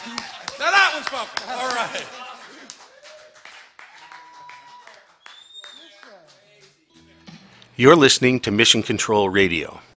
Now that one's funky. All right. You're listening to Mission Control Radio.